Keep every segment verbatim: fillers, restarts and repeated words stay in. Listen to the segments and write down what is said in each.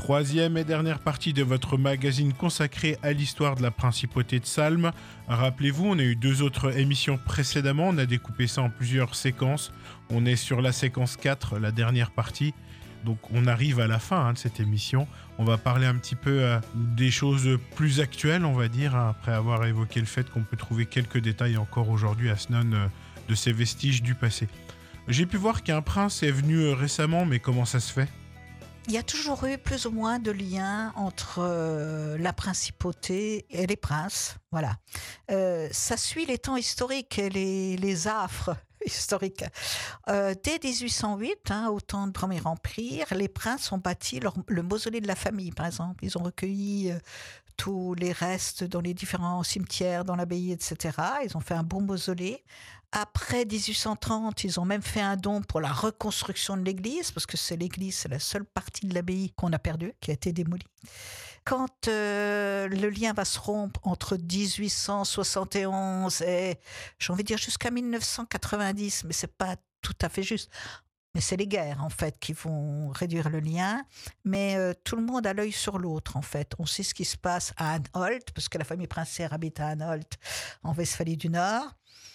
Troisième et dernière partie de votre magazine consacré à l'histoire de la principauté de Salm. Rappelez-vous, on a eu deux autres émissions précédemment, on a découpé ça en plusieurs séquences. On est sur la séquence quatre, la dernière partie. Donc on arrive à la fin hein, de cette émission. On va parler un petit peu euh, des choses plus actuelles, on va dire, hein, après avoir évoqué le fait qu'on peut trouver quelques détails encore aujourd'hui à Snow euh, de ces vestiges du passé. J'ai pu voir qu'un prince est venu euh, récemment, mais comment ça se fait ? Il y a toujours eu plus ou moins de liens entre euh, la principauté et les princes. Voilà. Euh, ça suit les temps historiques et les, les affres historiques. Euh, dès dix-huit cent huit, hein, au temps du Premier Empire, les princes ont bâti leur, le mausolée de la famille, par exemple. Ils ont recueilli euh, tous les restes dans les différents cimetières, dans l'abbaye, et cetera. Ils ont fait un beau mausolée. Après dix-huit cent trente, ils ont même fait un don pour la reconstruction de l'église, parce que c'est l'église, c'est la seule partie de l'abbaye qu'on a perdue, qui a été démolie. Quand euh, le lien va se rompre entre dix-huit cent soixante et onze et, j'ai envie de dire, jusqu'à mille neuf cent quatre-vingt-dix, mais c'est pas tout à fait juste. Mais c'est les guerres, en fait, qui vont réduire le lien. Mais euh, tout le monde a l'œil sur l'autre, en fait. On sait ce qui se passe à Anholt, parce que la famille princière habite à Anholt, en Westphalie du Nord.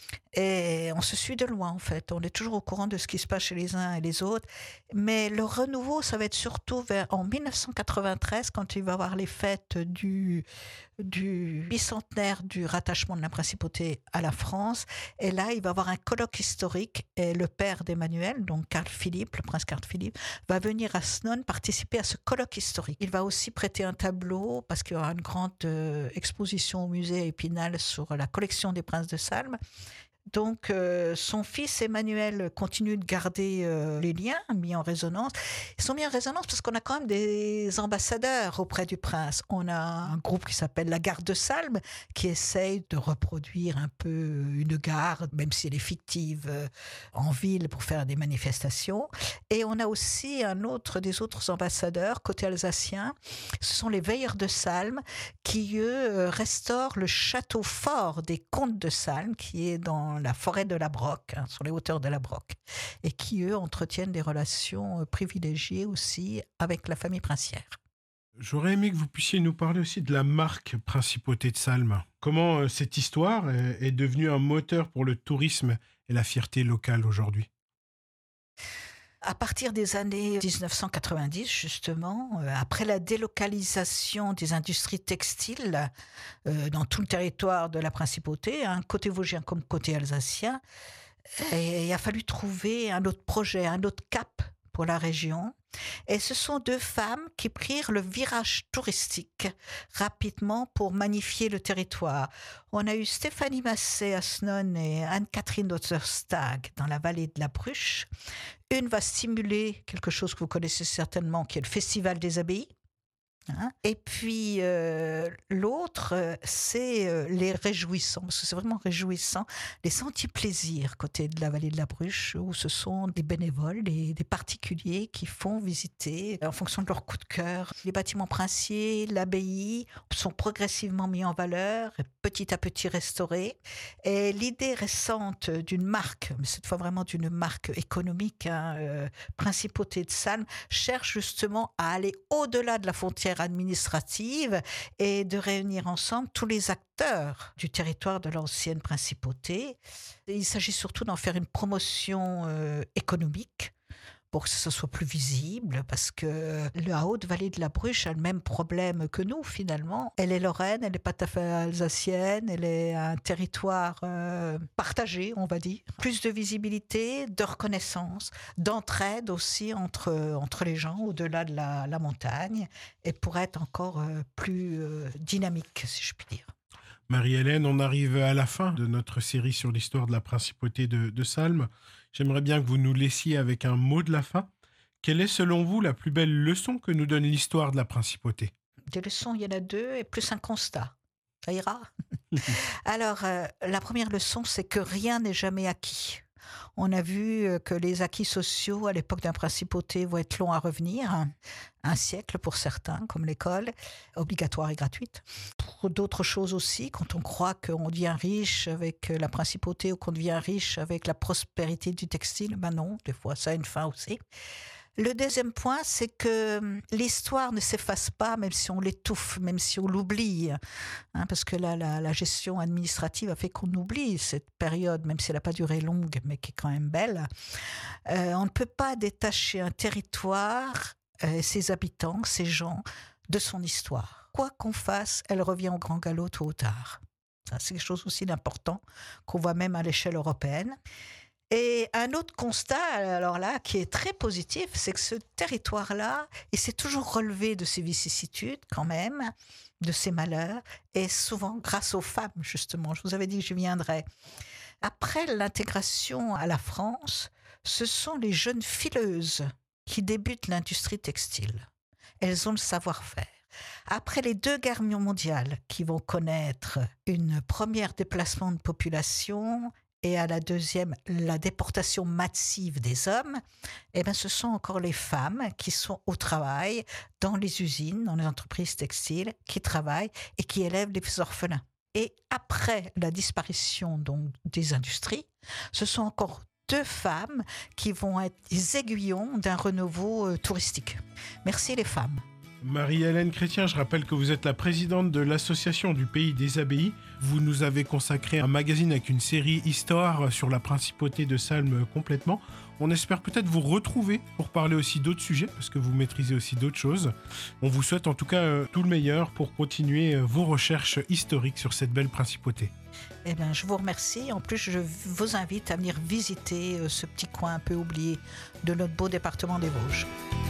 Et on se suit de loin, en fait. On est toujours au courant de ce qui se passe chez les uns et les autres. Mais le renouveau, ça va être surtout vers, en mille neuf cent quatre-vingt-treize, quand il va y avoir les fêtes du, du bicentenaire du rattachement de la principauté à la France. Et là, il va y avoir un colloque historique. Et le père d'Emmanuel, donc Carl Philippe, le prince Carl Philippe, va venir à Snow participer à ce colloque historique. Il va aussi prêter un tableau, parce qu'il y aura une grande euh, exposition au musée à Épinal sur la collection des princes de Salm. Donc, euh, son fils Emmanuel continue de garder euh, les liens mis en résonance. Ils sont mis en résonance parce qu'on a quand même des ambassadeurs auprès du prince. On a un groupe qui s'appelle la Garde de Salm, qui essaye de reproduire un peu une garde, même si elle est fictive, euh, en ville pour faire des manifestations. Et on a aussi un autre des autres ambassadeurs, côté alsacien. Ce sont les Veilleurs de Salm, qui, eux, restaurent le château fort des comtes de Salm, qui est dans la forêt de la Broque, hein, sur les hauteurs de la Broque, et qui, eux, entretiennent des relations privilégiées aussi avec la famille princière. J'aurais aimé que vous puissiez nous parler aussi de la marque Principauté de Salm. Comment euh, cette histoire est, est devenue un moteur pour le tourisme et la fierté locale aujourd'hui ? À partir des années dix-neuf cent quatre-vingt-dix, justement, euh, après la délocalisation des industries textiles euh, dans tout le territoire de la principauté, hein, côté vosgien comme côté alsacien, et il a fallu trouver un autre projet, un autre cap pour la région. Et ce sont deux femmes qui prirent le virage touristique rapidement pour magnifier le territoire. On a eu Stéphanie Massé à Snow et Anne-Catherine Otterstag dans la vallée de la Bruche. Une va stimuler quelque chose que vous connaissez certainement, qui est le Festival des Abbayes. Hein? Et puis euh, l'autre, euh, c'est euh, les réjouissants, parce que c'est vraiment réjouissant, les sentiers plaisirs côté de la vallée de la Bruche, où ce sont des bénévoles, des, des particuliers qui font visiter, en fonction de leur coup de cœur, les bâtiments princiers, l'abbaye sont progressivement mis en valeur, petit à petit restaurés. Et l'idée récente d'une marque, mais cette fois vraiment d'une marque économique, hein, euh, Principauté de Salm, cherche justement à aller au-delà de la frontière administrative et de réunir ensemble tous les acteurs du territoire de l'ancienne principauté. Et il s'agit surtout d'en faire une promotion euh, économique pour que ce soit plus visible, parce que la Haute-Vallée de la Bruche a le même problème que nous, finalement. Elle est lorraine, elle n'est pas tout à fait alsacienne, elle est un territoire euh, partagé, on va dire. Plus de visibilité, de reconnaissance, d'entraide aussi entre, entre les gens, au-delà de la, la montagne, et pour être encore euh, plus euh, dynamique, si je puis dire. Marie-Hélène, on arrive à la fin de notre série sur l'histoire de la principauté de, de Salm. J'aimerais bien que vous nous laissiez avec un mot de la fin. Quelle est, selon vous, la plus belle leçon que nous donne l'histoire de la principauté ? Des leçons, il y en a deux, et plus un constat. Ça ira ? Alors, euh, la première leçon, c'est que rien n'est jamais acquis. On a vu que les acquis sociaux à l'époque d'un principauté vont être longs à revenir, un siècle pour certains, comme l'école, obligatoire et gratuite. Pour d'autres choses aussi, quand on croit qu'on devient riche avec la principauté ou qu'on devient riche avec la prospérité du textile, ben non, des fois ça a une fin aussi. Le deuxième point, c'est que l'histoire ne s'efface pas, même si on l'étouffe, même si on l'oublie. Hein, parce que là, la, la gestion administrative a fait qu'on oublie cette période, même si elle n'a pas duré longue, mais qui est quand même belle. Euh, on ne peut pas détacher un territoire, euh, ses habitants, ses gens, de son histoire. Quoi qu'on fasse, elle revient au grand galop tôt ou tard. Ça, c'est quelque chose aussi d'important qu'on voit même à l'échelle européenne. Et un autre constat, alors là, qui est très positif, c'est que ce territoire-là, il s'est toujours relevé de ses vicissitudes quand même, de ses malheurs, et souvent grâce aux femmes, justement. Je vous avais dit que j'y viendrais. Après l'intégration à la France, ce sont les jeunes fileuses qui débutent l'industrie textile. Elles ont le savoir-faire. Après les deux guerres mondiales qui vont connaître une première déplacement de population et à la deuxième, la déportation massive des hommes, eh bien, ce sont encore les femmes qui sont au travail dans les usines, dans les entreprises textiles, qui travaillent et qui élèvent les orphelins. Et après la disparition donc, des industries, ce sont encore deux femmes qui vont être les aiguillons d'un renouveau euh, touristique. Merci les femmes. Marie-Hélène Chrétien, je rappelle que vous êtes la présidente de l'association du Pays des Abbayes. Vous nous avez consacré un magazine avec une série Histoire sur la principauté de Salm complètement. On espère peut-être vous retrouver pour parler aussi d'autres sujets, parce que vous maîtrisez aussi d'autres choses. On vous souhaite en tout cas euh, tout le meilleur pour continuer euh, vos recherches historiques sur cette belle principauté. Eh bien, je vous remercie. En plus, je vous invite à venir visiter euh, ce petit coin un peu oublié de notre beau département des Vosges.